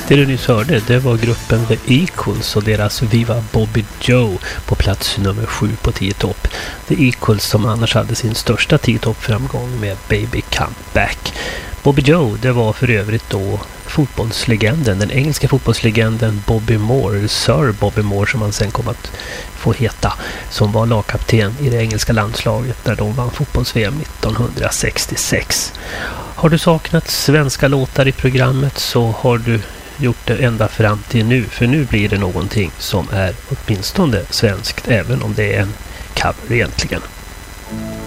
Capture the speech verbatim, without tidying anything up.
Det du nyss hörde, det var gruppen The Equals och deras Viva Bobby Joe på plats nummer sju på tio topp. The Equals som annars hade sin största tio topp-framgång med Baby Come Back. Bobby Joe, det var för övrigt då fotbollslegenden, den engelska fotbollslegenden Bobby Moore, Sir Bobby Moore som han sen kom att få heta, som var lagkapten i det engelska landslaget där de vann fotbolls-V M nittonhundrasextiosex. Har du saknat svenska låtar i programmet så har du gjort det ända fram till nu, för nu blir det någonting som är åtminstone svenskt, även om det är en cover egentligen.